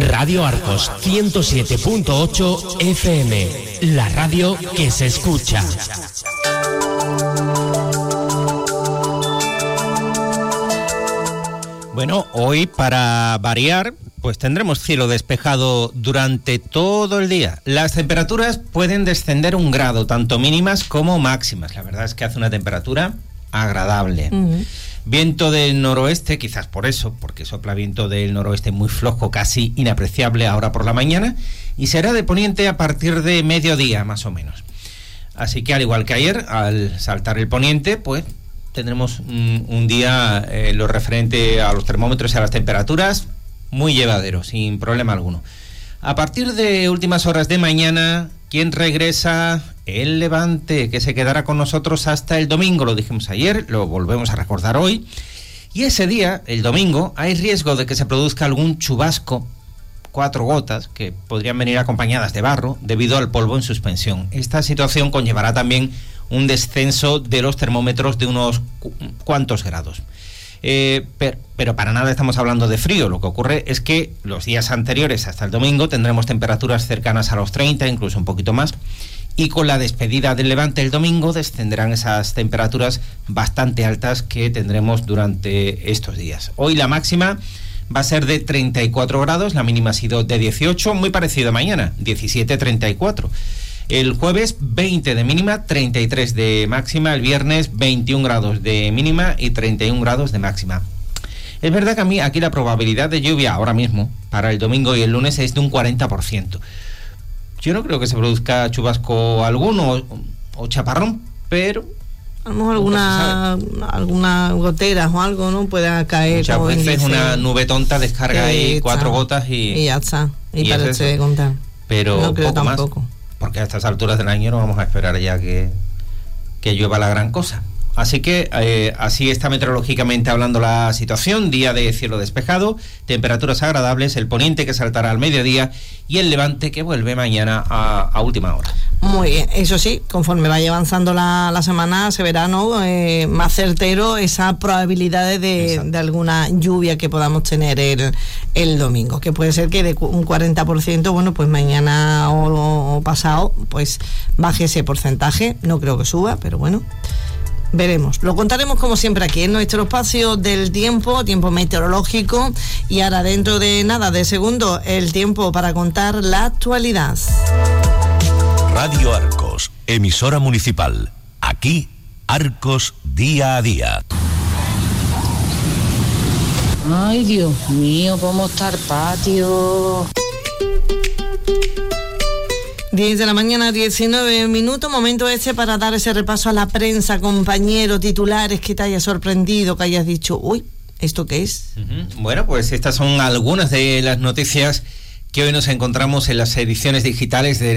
Radio Arcos 107.8 FM, la radio que se escucha. Bueno, hoy para variar, pues tendremos cielo despejado durante todo el día. Las temperaturas pueden descender 1 grado, tanto mínimas como máximas. La verdad es que hace una temperatura agradable. Viento del noroeste, quizás por eso, porque sopla viento del noroeste muy flojo, casi inapreciable ahora por la mañana, y será de poniente a partir de mediodía, más o menos. Así que al igual que ayer, al saltar el poniente, pues tendremos un día, lo referente a los termómetros y a las temperaturas, muy llevadero, sin problema alguno. A partir de últimas horas de mañana, ¿quién regresa? El Levante, que se quedará con nosotros hasta el domingo. Lo dijimos ayer, lo volvemos a recordar hoy. Y ese día, el domingo, hay riesgo de que se produzca algún chubasco, 4 gotas, que podrían venir acompañadas de barro, debido al polvo en suspensión. Esta situación conllevará también un descenso de los termómetros de unos cuantos grados. Pero para nada estamos hablando de frío. Lo que ocurre es que los días anteriores hasta el domingo tendremos temperaturas cercanas a los 30, incluso un poquito más, y con la despedida del Levante el domingo descenderán esas temperaturas bastante altas que tendremos durante estos días. Hoy la máxima va a ser de 34 grados, la mínima ha sido de 18, muy parecido a mañana, 17-34. El jueves 20 de mínima, 33 de máxima. El viernes 21 grados de mínima y 31 grados de máxima. Es verdad que a mí aquí la probabilidad de lluvia ahora mismo para el domingo y el lunes es de un 40%. Yo no creo que se produzca chubasco alguno o chaparrón, pero a lo mejor alguna gotera o algo, ¿no? Pueda caer. Muchas veces una nube tonta descarga ahí 4 gotas y ya está. Y para es de contar. Pero no creo poco tampoco. Más, porque a estas alturas del año no vamos a esperar ya que llueva la gran cosa. Así que así está meteorológicamente hablando la situación. Día de cielo despejado, temperaturas agradables, el poniente que saltará al mediodía y el levante que vuelve mañana a última hora. Muy bien, eso sí, conforme vaya avanzando la semana se verá, ¿no? Más certero esa probabilidad de alguna lluvia que podamos tener el domingo, que puede ser que de un 40%, bueno, pues mañana o pasado pues baje ese porcentaje. No creo que suba, pero bueno, veremos. Lo contaremos como siempre aquí en nuestro espacio del tiempo meteorológico. Y ahora, dentro de nada, de segundo, el tiempo para contar la actualidad. Radio Arcos, emisora municipal. Aquí, Arcos día a día. Ay, Dios mío, cómo está el patio. 10 de la mañana, 19 minutos, momento para dar ese repaso a la prensa, compañero, titulares que te haya sorprendido, que hayas dicho, uy, ¿esto qué es? Bueno, pues estas son algunas de las noticias que hoy nos encontramos en las ediciones digitales de